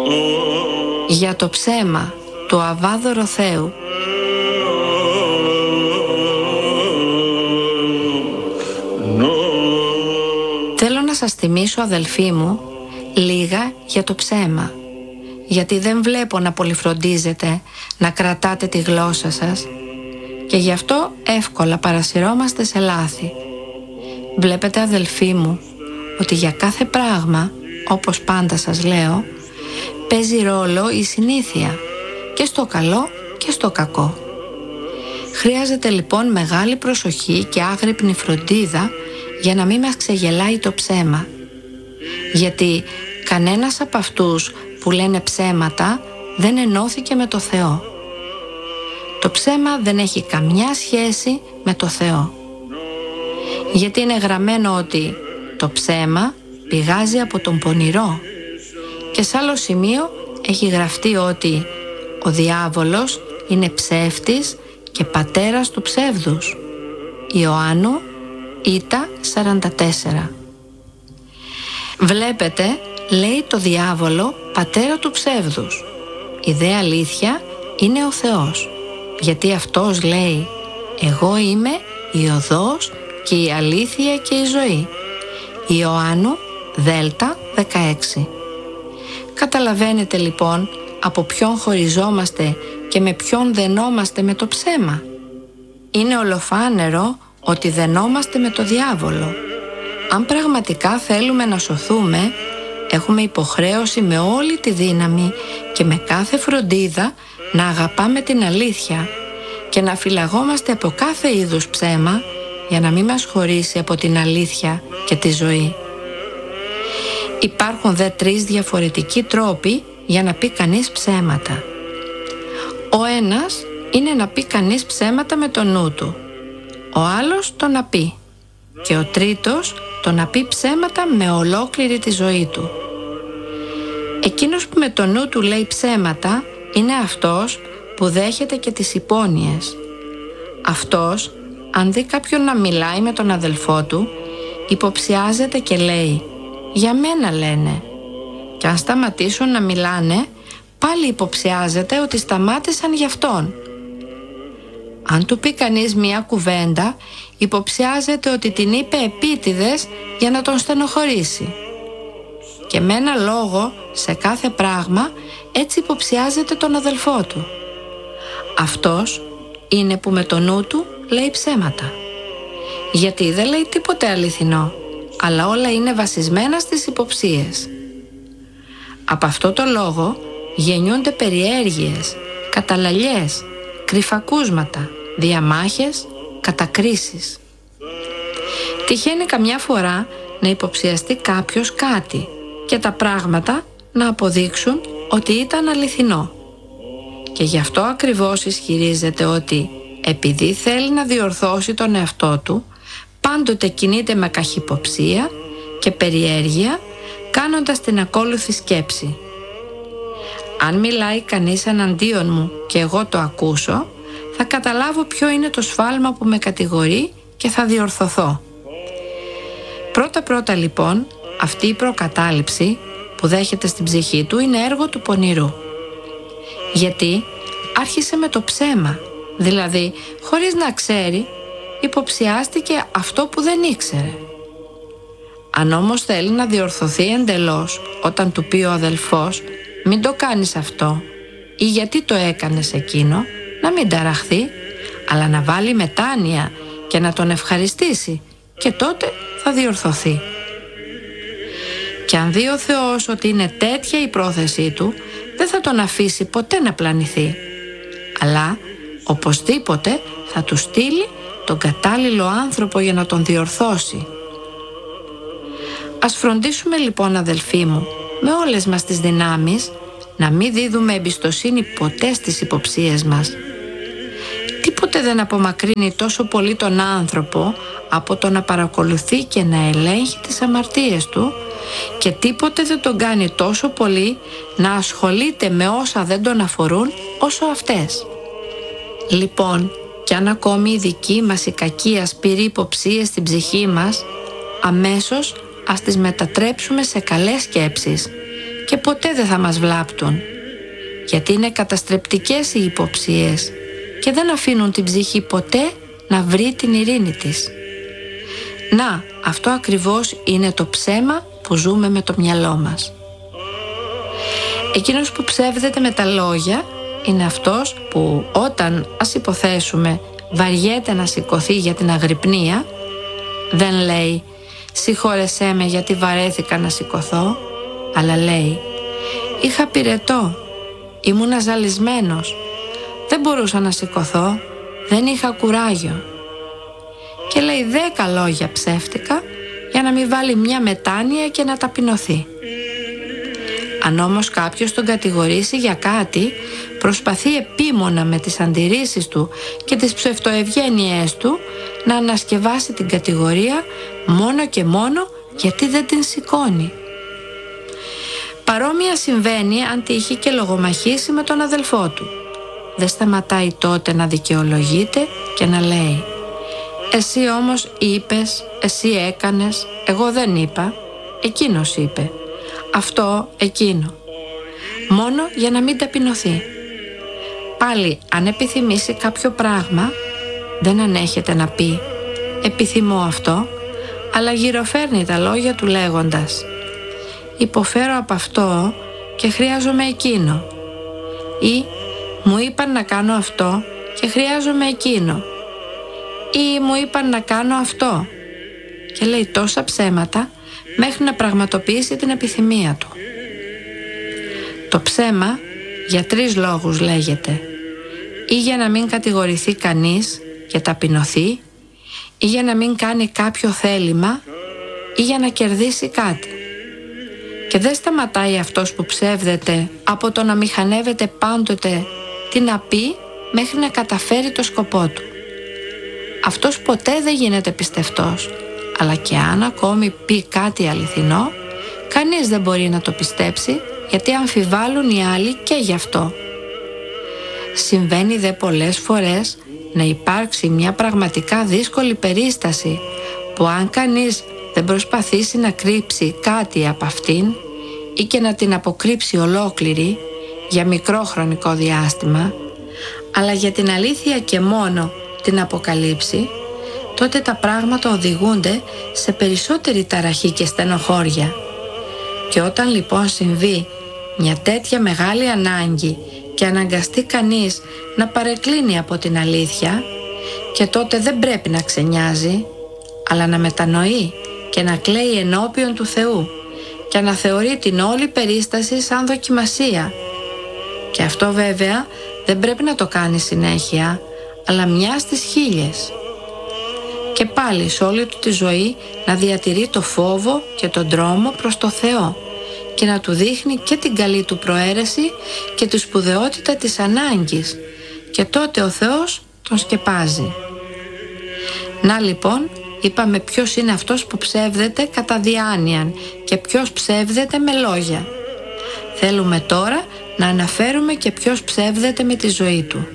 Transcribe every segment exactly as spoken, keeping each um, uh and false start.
Για το ψέμα του Αβάδωρο Θεού. Θέλω να σας θυμίσω, αδελφοί μου, λίγα για το ψέμα, γιατί δεν βλέπω να πολυφροντίζετε να κρατάτε τη γλώσσα σας και γι' αυτό εύκολα παρασυρώμαστε σε λάθη. Βλέπετε, αδελφοί μου, ότι για κάθε πράγμα, όπως πάντα σας λέω, παίζει ρόλο η συνήθεια, και στο καλό και στο κακό. Χρειάζεται λοιπόν μεγάλη προσοχή και άγρυπνη φροντίδα για να μην μας ξεγελάει το ψέμα, γιατί κανένας από αυτούς που λένε ψέματα δεν ενώθηκε με το Θεό. Το ψέμα δεν έχει καμιά σχέση με το Θεό, γιατί είναι γραμμένο ότι το ψέμα πηγάζει από τον πονηρό, και σε άλλο σημείο έχει γραφτεί ότι ο διάβολος είναι ψεύτης και πατέρας του ψεύδους. Ιωάννου Ήτα σαράντα τέσσερα. Βλέπετε, λέει το διάβολο πατέρα του ψεύδους. Η δε αλήθεια είναι ο Θεός, γιατί αυτός λέει «Εγώ είμαι η οδός και η αλήθεια και η ζωή». Ιωάννου Δέλτα δεκαέξι. Καταλαβαίνετε λοιπόν από ποιον χωριζόμαστε και με ποιον δενόμαστε με το ψέμα. Είναι ολοφάνερο ότι δενόμαστε με το διάβολο. Αν πραγματικά θέλουμε να σωθούμε, έχουμε υποχρέωση με όλη τη δύναμη και με κάθε φροντίδα να αγαπάμε την αλήθεια και να φυλαγόμαστε από κάθε είδους ψέμα για να μην μας χωρίσει από την αλήθεια και τη ζωή. Υπάρχουν δε τρεις διαφορετικοί τρόποι για να πει κανείς ψέματα. Ο ένας είναι να πει κανείς ψέματα με το νου του, ο άλλος το να πει και ο τρίτος το να πει ψέματα με ολόκληρη τη ζωή του. Εκείνος που με το νου του λέει ψέματα είναι αυτός που δέχεται και τις υπόνοιες. Αυτός, αν δει κάποιον να μιλάει με τον αδελφό του, υποψιάζεται και λέει «Για μένα λένε». Και αν σταματήσουν να μιλάνε, πάλι υποψιάζεται ότι σταμάτησαν γι' αυτόν. Αν του πει κανείς μια κουβέντα, υποψιάζεται ότι την είπε επίτηδες για να τον στενοχωρήσει. Και με ένα λόγο, σε κάθε πράγμα, έτσι υποψιάζεται τον αδελφό του. Αυτός είναι που με το νου του λέει ψέματα. Γιατί δεν λέει τίποτε αληθινό, αλλά όλα είναι βασισμένα στις υποψίες. Από αυτό το λόγο γεννιούνται περιέργειες, καταλαλιές, κρυφακούσματα, διαμάχες, κατακρίσεις. Τυχαίνει καμιά φορά να υποψιαστεί κάποιος κάτι και τα πράγματα να αποδείξουν ότι ήταν αληθινό. Και γι' αυτό ακριβώς ισχυρίζεται ότι επειδή θέλει να διορθώσει τον εαυτό του, πάντοτε κινείται με καχυποψία και περιέργεια, κάνοντας την ακόλουθη σκέψη. Αν μιλάει κανείς εναντίον μου και εγώ το ακούσω, θα καταλάβω ποιο είναι το σφάλμα που με κατηγορεί και θα διορθωθώ. Πρώτα-πρώτα λοιπόν, αυτή η προκατάληψη που δέχεται στην ψυχή του είναι έργο του πονηρού. Γιατί άρχισε με το ψέμα, δηλαδή χωρίς να ξέρει, υποψιάστηκε αυτό που δεν ήξερε. Αν όμως θέλει να διορθωθεί εντελώς όταν του πει ο αδελφός «Μην το κάνεις αυτό» ή «Γιατί το έκανες εκείνο», να μην ταραχθεί, αλλά να βάλει μετάνοια και να τον ευχαριστήσει, και τότε θα διορθωθεί. Και αν δει ο Θεός ότι είναι τέτοια η πρόθεσή του, δεν θα τον αφήσει ποτέ να πλανηθεί, αλλά οπωσδήποτε θα του στείλει τον κατάλληλο άνθρωπο για να τον διορθώσει. Ας φροντίσουμε λοιπόν, αδελφοί μου, με όλες μας τις δυνάμεις, να μην δίδουμε εμπιστοσύνη ποτέ στις υποψίες μας. Τίποτε δεν απομακρύνει τόσο πολύ τον άνθρωπο από το να παρακολουθεί και να ελέγχει τις αμαρτίες του, και τίποτε δεν τον κάνει τόσο πολύ να ασχολείται με όσα δεν τον αφορούν όσο αυτές. Λοιπόν, κι αν ακόμη η δική μας η κακία σπείρει υποψίες στην ψυχή μας, αμέσως ας τις μετατρέψουμε σε καλές σκέψεις και ποτέ δεν θα μας βλάπτουν, γιατί είναι καταστρεπτικές οι υποψίες και δεν αφήνουν την ψυχή ποτέ να βρει την ειρήνη της. Να, αυτό ακριβώς είναι το ψέμα που ζούμε με το μυαλό μας. Εκείνος που ψεύδεται με τα λόγια είναι αυτός που όταν, ας υποθέσουμε, βαριέται να σηκωθεί για την αγρυπνία, δεν λέει «Συγχώρεσέ με γιατί βαρέθηκα να σηκωθώ», αλλά λέει «Είχα πυρετό, ήμουν ζαλισμένος, δεν μπορούσα να σηκωθώ, δεν είχα κουράγιο». Και λέει δέκα λόγια ψεύτικα για να μην βάλει μια μετάνοια και να ταπεινωθεί. Αν όμως κάποιος τον κατηγορήσει για κάτι, προσπαθεί επίμονα με τις αντιρρήσεις του και τις ψευτοευγένειές του να ανασκευάσει την κατηγορία μόνο και μόνο γιατί δεν την σηκώνει. Παρόμοια συμβαίνει αν τύχει και λογομαχήσει με τον αδελφό του. Δεν σταματάει τότε να δικαιολογείται και να λέει «Εσύ όμως είπες, εσύ έκανες, εγώ δεν είπα, εκείνος είπε, αυτό, εκείνο», μόνο για να μην ταπεινωθεί. Πάλι αν επιθυμήσει κάποιο πράγμα, δεν ανέχεται να πει «επιθυμώ αυτό», αλλά γυροφέρνει τα λόγια του λέγοντας «υποφέρω από αυτό και χρειάζομαι εκείνο» ή «μου είπαν να κάνω αυτό και χρειάζομαι εκείνο» ή «μου είπαν να κάνω αυτό», και λέει τόσα ψέματα μέχρι να πραγματοποιήσει την επιθυμία του. Το ψέμα για τρεις λόγους λέγεται: ή για να μην κατηγορηθεί κανείς και ταπεινωθεί, ή για να μην κάνει κάποιο θέλημα, ή για να κερδίσει κάτι. Και δεν σταματάει αυτός που ψεύδεται από το να μηχανεύεται πάντοτε τι να πει μέχρι να καταφέρει το σκοπό του. Αυτός ποτέ δεν γίνεται πιστευτός, αλλά και αν ακόμη πει κάτι αληθινό, κανείς δεν μπορεί να το πιστέψει, γιατί αμφιβάλλουν οι άλλοι και γι' αυτό. Συμβαίνει δε πολλές φορές να υπάρξει μια πραγματικά δύσκολη περίσταση που αν κανείς δεν προσπαθήσει να κρύψει κάτι από αυτήν ή και να την αποκρύψει ολόκληρη για μικρό χρονικό διάστημα, αλλά για την αλήθεια και μόνο την αποκαλύψει, τότε τα πράγματα οδηγούνται σε περισσότερη ταραχή και στενοχώρια. Και όταν λοιπόν συμβεί μια τέτοια μεγάλη ανάγκη και αναγκαστεί κανείς να παρεκκλίνει από την αλήθεια, και τότε δεν πρέπει να ξενιάζει, αλλά να μετανοεί και να κλαίει ενώπιον του Θεού και να θεωρεί την όλη περίσταση σαν δοκιμασία. Και αυτό βέβαια δεν πρέπει να το κάνει συνέχεια, αλλά μια στις χίλιες. Και πάλι σε όλη του τη ζωή να διατηρεί το φόβο και τον τρόμο προς το Θεό και να του δείχνει και την καλή του προαίρεση και τη σπουδαιότητα της ανάγκης, και τότε ο Θεός τον σκεπάζει. Να λοιπόν, είπαμε ποιος είναι αυτός που ψεύδεται κατά διάνοιαν και ποιος ψεύδεται με λόγια. Θέλουμε τώρα να αναφέρουμε και ποιος ψεύδεται με τη ζωή του.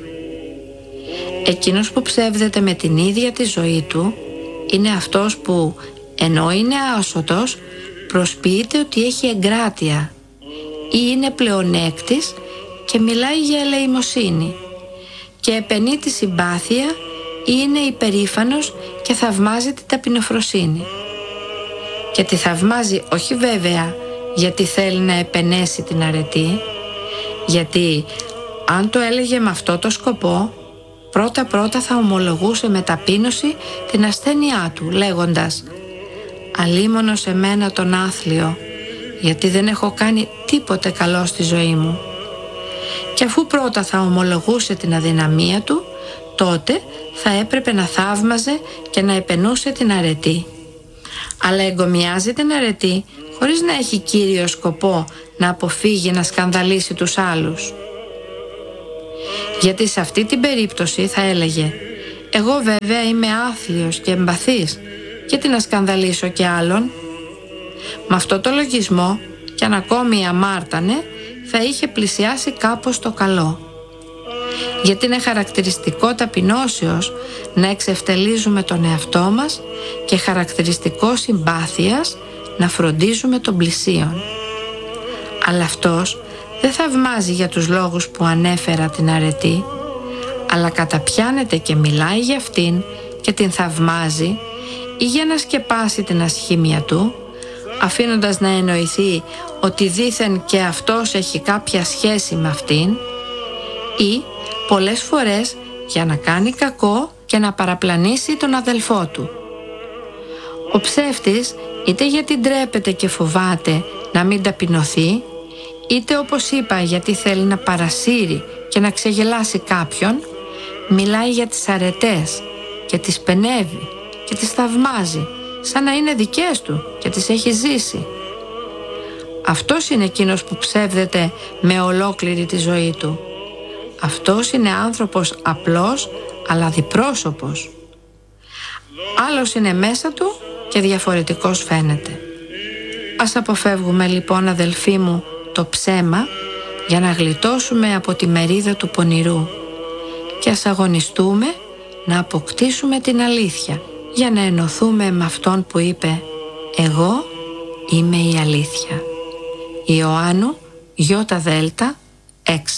Εκείνος που ψεύδεται με την ίδια τη ζωή του είναι αυτός που, ενώ είναι άσωτος, προσποιείται ότι έχει εγκράτεια ή είναι πλεονέκτης και μιλάει για ελεημοσύνη και επενεί τη συμπάθεια ή είναι υπερήφανος και θαυμάζει την ταπεινοφροσύνη. Και τη θαυμάζει όχι βέβαια γιατί θέλει να επενέσει την αρετή, γιατί αν το έλεγε με αυτό το σκοπό, πρώτα πρώτα θα ομολογούσε με ταπείνωση την ασθένειά του, λέγοντας «Αλίμονο σε μένα τον άθλιο, γιατί δεν έχω κάνει τίποτε καλό στη ζωή μου». Και αφού πρώτα θα ομολογούσε την αδυναμία του, τότε θα έπρεπε να θαύμαζε και να επενούσε την αρετή. Αλλά εγκομιάζει την αρετή χωρίς να έχει κύριο σκοπό να αποφύγει να σκανδαλίσει τους άλλους. Γιατί σε αυτή την περίπτωση θα έλεγε «Εγώ βέβαια είμαι άθλιος και εμπαθής, γιατί να σκανδαλίσω και άλλον». Με αυτό το λογισμό, κι αν ακόμη αμάρτανε, θα είχε πλησιάσει κάπως το καλό. Γιατί είναι χαρακτηριστικό ταπεινώσεως να εξευτελίζουμε τον εαυτό μας και χαρακτηριστικό συμπάθειας να φροντίζουμε τον πλησίον. Αλλά αυτός δεν θαυμάζει για τους λόγους που ανέφερα την αρετή, αλλά καταπιάνεται και μιλάει για αυτήν και την θαυμάζει, ή για να σκεπάσει την ασχήμια του, αφήνοντας να εννοηθεί ότι δήθεν και αυτός έχει κάποια σχέση με αυτήν, ή πολλές φορές για να κάνει κακό και να παραπλανήσει τον αδελφό του. Ο ψεύτης είτε γιατί ντρέπεται και φοβάται να μην ταπεινωθεί, είτε όπως είπα γιατί θέλει να παρασύρει και να ξεγελάσει κάποιον, μιλάει για τις αρετές και τις πενεύει και τις θαυμάζει σαν να είναι δικές του και τις έχει ζήσει. Αυτός είναι εκείνος που ψεύδεται με ολόκληρη τη ζωή του. Αυτός είναι άνθρωπος απλός αλλά διπρόσωπος. Άλλος είναι μέσα του και διαφορετικός φαίνεται. Ας αποφεύγουμε λοιπόν, αδελφοί μου, το ψέμα για να γλιτώσουμε από τη μερίδα του πονηρού και ας αγωνιστούμε να αποκτήσουμε την αλήθεια για να ενωθούμε με αυτόν που είπε «Εγώ είμαι η αλήθεια». Ιωάννου Ι Δέλτα έξι.